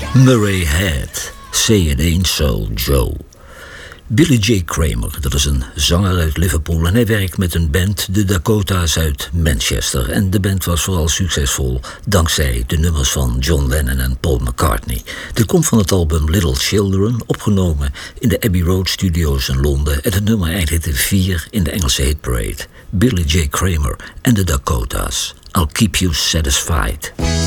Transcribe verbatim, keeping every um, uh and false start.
Murray Head, Say It Ain't So, Joe. Billy J. Kramer, dat is een zanger uit Liverpool en hij werkt met een band, de Dakota's uit Manchester. En de band was vooral succesvol dankzij de nummers van John Lennon en Paul McCartney. Dit komt van het album Little Children, opgenomen in de Abbey Road Studios in Londen. En het nummer eindigde vier in de Engelse hitparade. Billy J. Kramer en de Dakota's. I'll Keep You Satisfied.